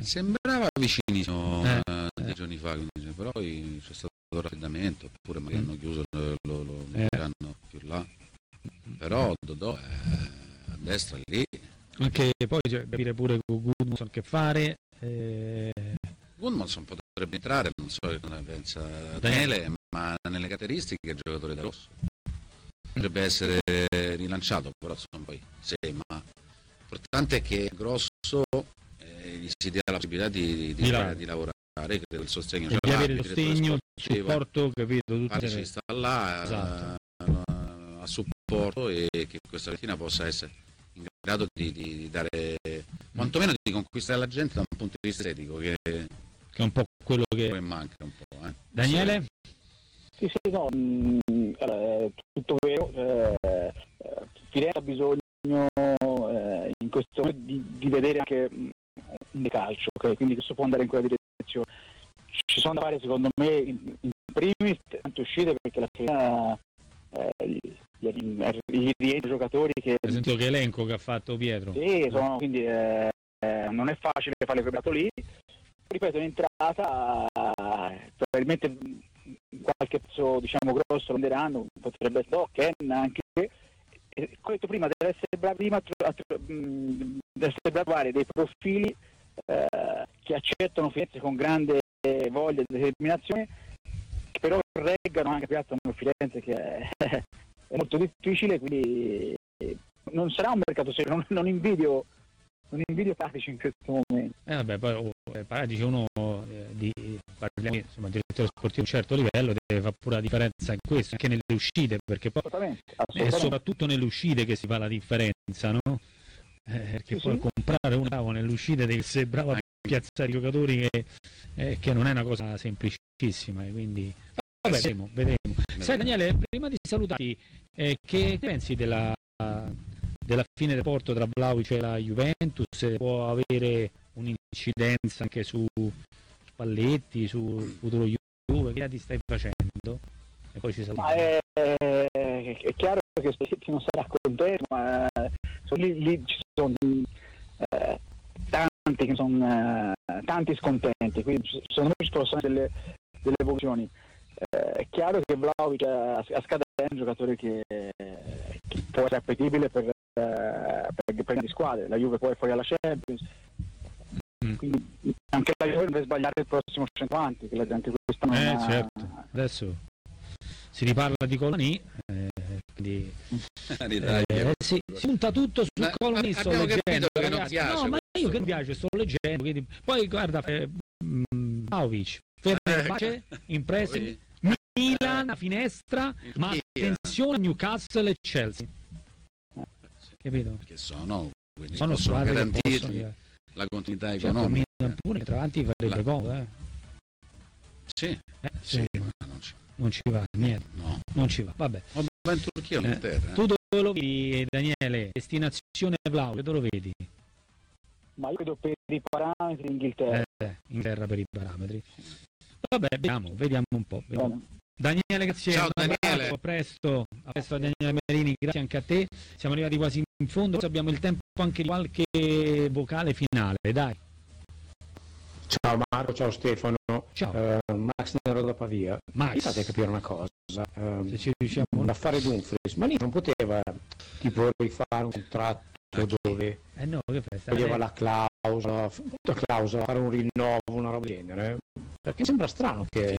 Sembrava vicinissimo 10 giorni fa, però poi c'è stato il raffreddamento, oppure magari hanno chiuso, lo metteranno più là. Però Dodò a destra lì. Anche poi capire pure con Gudmundsson che fare. Gudmundsson potrebbe entrare, non so cosa ne pensa Daniele, ma nelle caratteristiche è il giocatore da rosso. Potrebbe essere rilanciato, però insomma poi ma l'importante è che Grosso gli si dia la possibilità di lavorare, credo il sostegno e di avere il sostegno, il supporto, capito? Ci sta là, esatto. A supporto, e che questa mattina possa essere in grado di dare, quantomeno di conquistare la gente da un punto di vista estetico, che è un po' quello che manca un po'. Daniele? Sì, no, tutto vero. Firenze ha bisogno in questo momento di vedere anche un calcio, okay? Quindi questo può andare in quella direzione. Ci sono da fare, secondo me, in primis tante uscite, perché la Fiorentina gli rientro giocatori che... Hai sentito che elenco che ha fatto Pietro? Sì, quindi non è facile fare il preparato lì. Ripeto, in entrata probabilmente qualche pezzo, diciamo, grosso lo prenderanno, potrebbe essere Ken anche. Come detto prima, deve essere bravi a trovare dei profili che accettano Firenze con grande voglia e determinazione, che però reggano anche piazza come Firenze, che è molto difficile, quindi non sarà un mercato serio. Non invidio Paratici in questo momento. Vabbè, poi Paratici è uno parliamo, insomma, direttore sportivo di un certo livello, deve fare pure la differenza in questo, anche nelle uscite, perché poi è soprattutto nelle uscite che si fa la differenza, no? Perché poi comprare un bravo nelle uscite deve essere bravo a piazzare i giocatori, che non è una cosa semplicissima, quindi vabbè, vedremo. Sai Daniele, prima di salutarti, che pensi della fine del rapporto tra Vlahovic e la Juventus? Può avere un'incidenza anche su Spalletti, sul futuro Juve? Che ti stai facendo? E poi ci salutiamo. È chiaro che Spalletti non sarà contento, ma lì ci sono tanti che sono tanti scontenti, quindi secondo me ci possono essere delle evoluzioni. È chiaro che Vlahovic a scadenza è un giocatore che può essere appetibile per grandi squadre. La Juve poi è fuori alla Champions, quindi anche la Juve deve sbagliare il prossimo centravanti, che anche quest'anno certo. Adesso si riparla di Colani, quindi si punta tutto su Colani. Sto leggendo, no, ma io che mi piace, sto leggendo, quindi, poi guarda Vlahovic, Fenerbahce in prestito, Milan, finestra, ma attenzione Newcastle e Chelsea, capito? Che sono squadre garantirgli la continuità economica. Milan pure tra l'altro farebbe comodo, sì, ma non ci va niente, non ci va, vabbè. Va in Turchia o in terra. Tu dove lo vedi, Daniele? Destinazione Vlahovic, dove lo vedi? Ma io vedo per i parametri Inghilterra per i parametri. Vabbè, vediamo un po'. Daniele, grazie. Ciao Daniele. A presto a Daniele Merini, grazie anche a te. Siamo arrivati quasi in fondo, abbiamo il tempo anche di qualche vocale finale, dai. Ciao Marco, ciao Stefano. Ciao. Max Nero da Pavia. Max, fate capire una cosa. se ci riusciamo. L'affare Dumfries, ma lì non poteva tipo rifare un contratto dove no, che toglieva la clausola, fare un rinnovo, una roba del genere, perché sembra strano che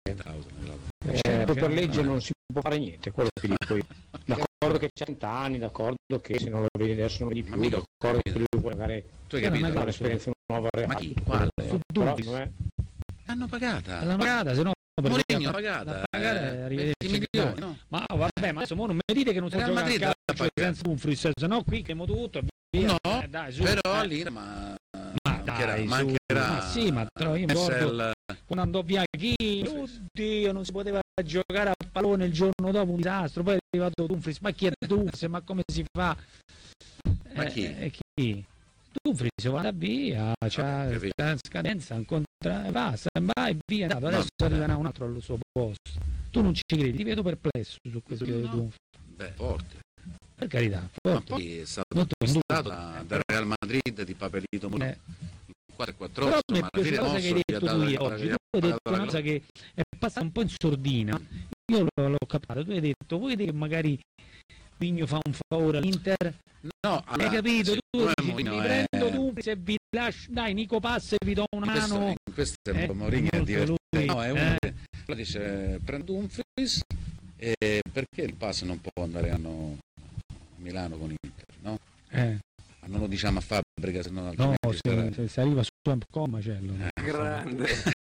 per legge non si può fare niente, quello che dico io. D'accordo che c'è 30 anni, d'accordo che se non lo vedi adesso non vedi più, d'accordo che lui vuole magari fare esperienza nuova reale. Ma chi? Quale? Però L'hanno pagata. L'hanno pagata, se no Mourinho l'ha pagata. 20 milioni, no? Ma vabbè, ma adesso non mi dite che non si gioca a calcio senza Dumfries, se no qui che tutto via. No, dai, su, però lì mancherà. Ma sì, ma però io mi ricordo quando andò via chi, oddio, non si poteva giocare a pallone il giorno dopo, un disastro, poi è arrivato Dumfries, ma chi è Dumfries, ma come si fa? Ma chi? Dumfries va via, c'ha scadenza, basta, vai via, adesso arriverà un altro al suo posto. Tu non ci credi, ti vedo perplesso su questo di Dumfries. Beh, forte. Per carità, ma poi è stato acquistato da Real Madrid di Papelito in 4-4, però mi ma è piaciuta la cosa che hai detto tu oggi. Tu hai detto una cosa che è passata un po' in sordina, io l'ho capito, tu hai detto, vuoi dire che magari Mourinho fa un favore all'Inter? No, hai capito? Tu dici, mi prendo Dumfries e vi lascio, dai Nico passa e vi do una mano. Questo è un po' Mourinho, è divertente. No, è uno che dice, prendo Dumfries e perché il pass non può andare a Milano con Inter, no? Non lo diciamo a fabbrica, se no altrimenti se arriva su un comma Macello. Grande.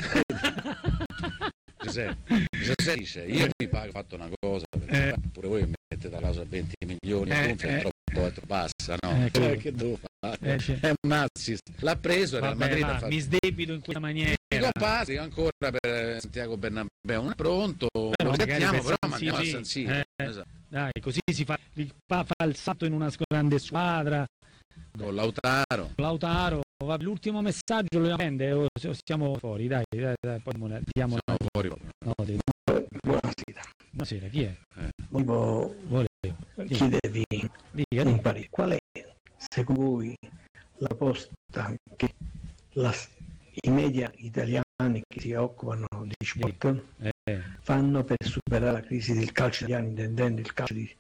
Giuseppe dice, io mi pago, ho fatto una cosa, perché pure voi mi mettete la causa a 20 milioni, è troppo bassa, no? Che devo fare? È un assist, l'ha preso, era Madrid, mi sdebito in quella maniera. Passi ancora per Santiago Bernabéu, non è pronto, lo aspettiamo, però mandiamo a San Siro. Esatto. Dai, così si fa il salto in una grande squadra. Con Lautaro, l'ultimo messaggio lo prende o stiamo fuori? Dai, poi diamo fuori. No, buonasera, chi è? Volevo chiedervi un parere. Qual è, secondo voi, la posta che i media italiani che si occupano di sport fanno per superare la crisi del calcio italiano, intendendo il calcio di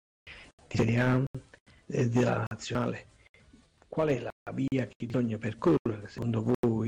Serie A e della nazionale? Qual è la via che bisogna percorrere secondo voi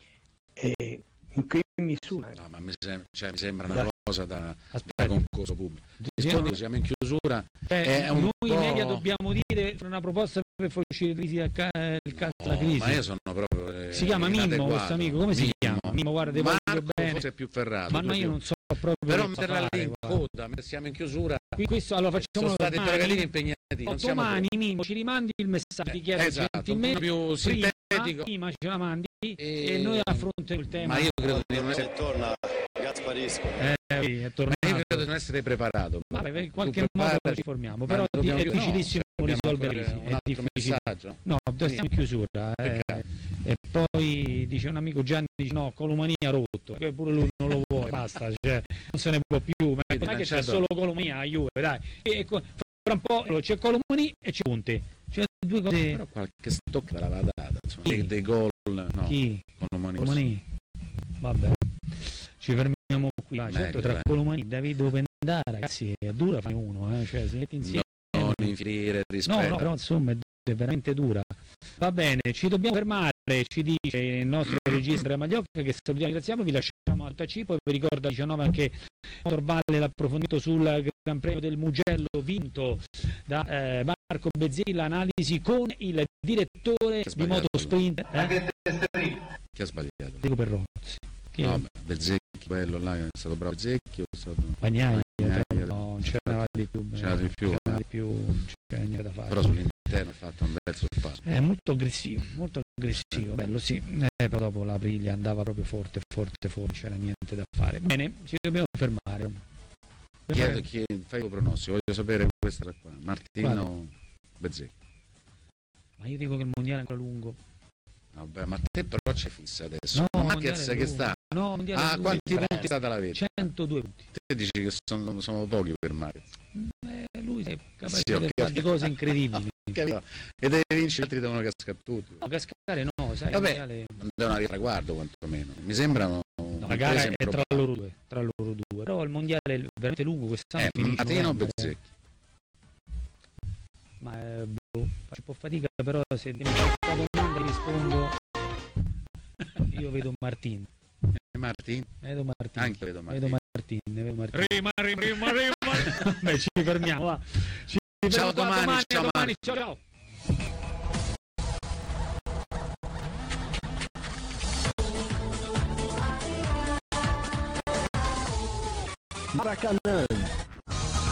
e in che misura? No, ma mi sembra una cosa da concorso pubblico. Siamo in chiusura. Noi in media dobbiamo dire una proposta per far uscire il calcio dalla crisi. Ma io sono proprio si chiama Mimmo questo amico, come si chiama? Mimmo, guarda, Marco forse è più ferrato. Ma no, io non so proprio. Però metterla lì in coda, siamo in chiusura. Questo allora facciamo sono stati interrogativi impegnati. Domani Mimmo ci rimandi il messaggio, ti chiedo gentilmente più sintetico. Prima ce la mandi e noi affrontiamo il tema. Ma io credo di non essere torna Gasparisco. È tornato. Ma io credo di non essere preparato. Vabbè, in qualche modo ci formiamo, però è difficilissimo risolvere un altro messaggio. No, stiamo in chiusura. E poi dice un amico Gianni, dice no, Colomania rotto, che pure lui non lo vuole, basta, cioè, non se ne può più, ma non è che c'è solo Colomania a Juve, dai. E fra un po' c'è Colomani e c'è Conte, cioè due cose. Però qualche stocca la va data, insomma, dei gol, no. Chi? Colomani. Vabbè, ci fermiamo qui. Certo, tra Colomani e Davido Pendà, ragazzi, è dura fare uno, cioè si mette insieme. Non infierire rispetto. No, però insomma è veramente dura. Va bene, ci dobbiamo fermare, ci dice il nostro regista Andrea Magliocca, che salutiamo e ringraziamo, vi lasciamo al TAC, poi vi ricordo alle 19 anche Torvalle l'approfondimento sul Gran Premio del Mugello vinto da Marco Bezzecchi, l'analisi con il direttore di Motosprint. Chi ha sbagliato? Dico per Rozzi. No, Bezzecchi, quello là è stato bravo Bezzecchi o è stato... Bagnaia, no, non c'era di più. C'era di più, non c'era niente da fare. Però sull'interno ha fatto un bel sorpasso. È molto aggressivo, bello sì, però dopo la briglia andava proprio forte, c'era niente da fare. Bene, ci dobbiamo fermare. Fai il pronostico, voglio sapere questa qua. Martino Bezzecchi. Ma io dico che il mondiale è ancora lungo. Vabbè, ma te però c'è fissa adesso. No, ma che sta? No, quanti punti è stata la vetta? 102 punti. Te dici che sono pochi per Mario. Lui è capace di fare cose incredibili. E deve vincere, altri devono cascare tutti. No, cascare no, sai. Vabbè, devono avere traguardo quantomeno. Mi sembrano. No, la gara è tra loro due. Però il mondiale è veramente lungo quest'anno. Martino o Bezzecchi? Ma faccio un po' fatica, però se mi fai questa domanda rispondo. Io vedo Martin. Vedo Martin. Anche vedo Martin. Rima. Beh, ci fermiamo, va. Ciao, domani. Ciao. Maracanã.